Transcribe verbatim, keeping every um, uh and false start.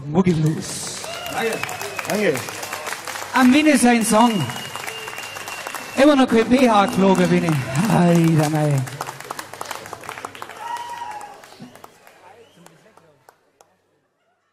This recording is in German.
Muggi Blues. Danke. Danke. Am Winnie sein Song. Immer noch kein B H geflogen, Winnie. Alter, mei.